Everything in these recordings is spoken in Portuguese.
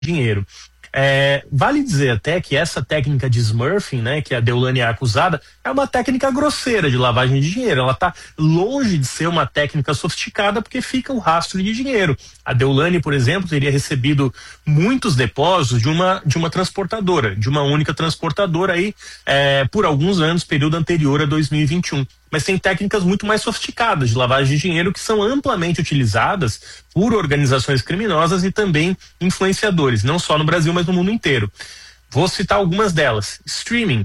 dinheiro. Vale dizer até que essa técnica de smurfing, né, que a Deolane é acusada, é uma técnica grosseira de lavagem de dinheiro. Ela está longe de ser uma técnica sofisticada porque fica o rastro de dinheiro. A Deolane, por exemplo, teria recebido muitos depósitos de uma transportadora, de uma única transportadora aí, por alguns anos, período anterior a 2021. Mas tem técnicas muito mais sofisticadas de lavagem de dinheiro que são amplamente utilizadas por organizações criminosas e também influenciadores, não só no Brasil, mas no mundo inteiro. Vou citar algumas delas. Streaming.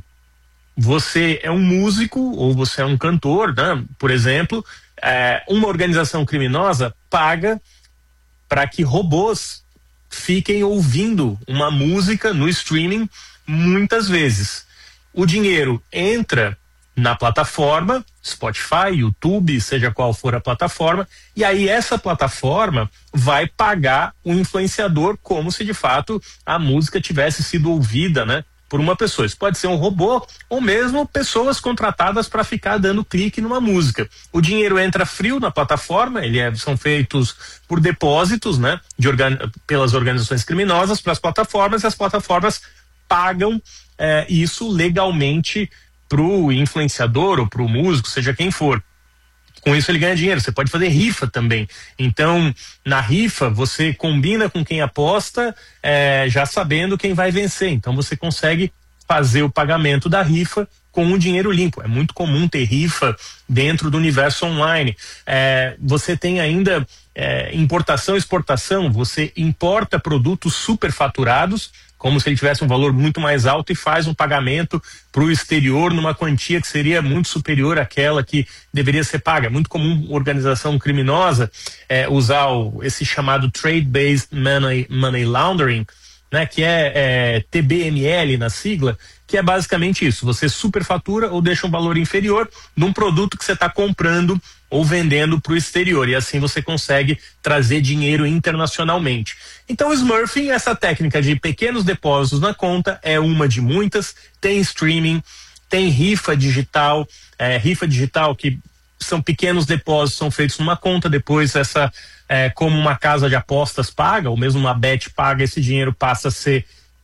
Você é um músico ou você é um cantor, né? Por exemplo, uma organização criminosa paga para que robôs fiquem ouvindo uma música no streaming muitas vezes. O dinheiro entra na plataforma, Spotify, YouTube, seja qual for a plataforma, e aí essa plataforma vai pagar o influenciador como se de fato a música tivesse sido ouvida, né, por uma pessoa. Isso pode ser um robô ou mesmo pessoas contratadas para ficar dando clique numa música. O dinheiro entra frio na plataforma, são feitos por depósitos, né, pelas organizações criminosas para as plataformas, e as plataformas pagam isso legalmente pro influenciador ou pro músico, seja quem for. Com isso ele ganha dinheiro. Você pode fazer rifa também. Então, na rifa, você combina com quem aposta, já sabendo quem vai vencer. Então você consegue fazer o pagamento da rifa com um dinheiro limpo. É muito comum ter rifa dentro do universo online. Você tem ainda importação e exportação. Você importa produtos superfaturados, como se ele tivesse um valor muito mais alto, e faz um pagamento para o exterior numa quantia que seria muito superior àquela que deveria ser paga. É muito comum organização criminosa usar esse chamado Trade-Based Money Laundering, né, que é TBML na sigla, que é basicamente isso: você superfatura ou deixa um valor inferior num produto que você está comprando ou vendendo para o exterior, e assim você consegue trazer dinheiro internacionalmente. Então o smurfing, essa técnica de pequenos depósitos na conta, é uma de muitas. Tem streaming, tem rifa digital que são pequenos depósitos, são feitos numa conta, depois como uma casa de apostas paga, ou mesmo uma bet paga, esse dinheiro passa a ser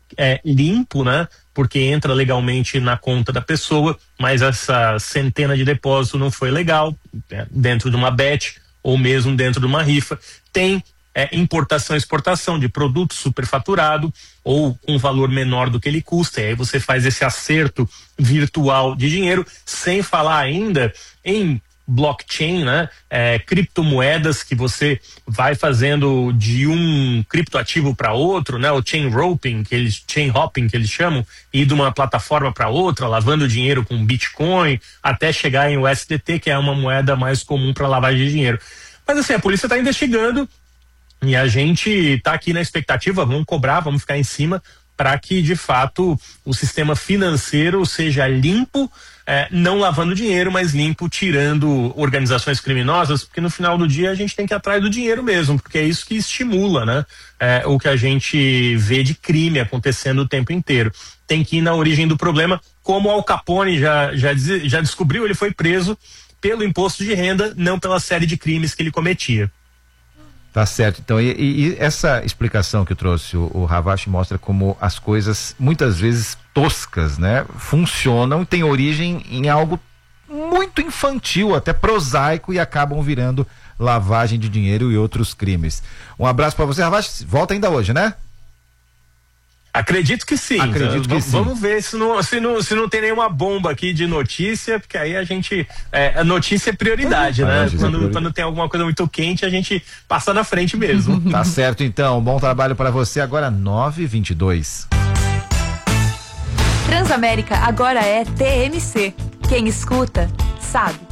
limpo, né? Porque entra legalmente na conta da pessoa, mas essa centena de depósito não foi legal, dentro de uma bet ou mesmo dentro de uma rifa. Tem importação e exportação de produto superfaturado ou um valor menor do que ele custa, e aí você faz esse acerto virtual de dinheiro, sem falar ainda em blockchain, né? Criptomoedas que você vai fazendo de um criptoativo para outro, né? O chain hopping que eles chamam, e de uma plataforma para outra, lavando dinheiro com Bitcoin, até chegar em USDT, que é uma moeda mais comum para lavagem de dinheiro. Mas assim, a polícia está investigando e a gente está aqui na expectativa, vamos cobrar, vamos ficar em cima para que de fato o sistema financeiro seja limpo, não lavando dinheiro, mas limpo, tirando organizações criminosas, porque no final do dia a gente tem que ir atrás do dinheiro mesmo, porque é isso que estimula, né? O que a gente vê de crime acontecendo o tempo inteiro. Tem que ir na origem do problema, como Al Capone já descobriu. Ele foi preso pelo imposto de renda, não pela série de crimes que ele cometia. Tá certo. Então, e essa explicação que trouxe o Ravache mostra como as coisas, muitas vezes toscas, né, funcionam, têm origem em algo muito infantil, até prosaico, e acabam virando lavagem de dinheiro e outros crimes. Um abraço para você, Ravache. Volta ainda hoje, né? Acredito que sim. Vamos ver se não tem nenhuma bomba aqui de notícia, porque aí a notícia é prioridade, né? Quando tem alguma coisa muito quente, a gente passa na frente mesmo. Tá certo, então. Bom trabalho para você. Agora 9h22. Transamérica agora é TMC. Quem escuta, sabe.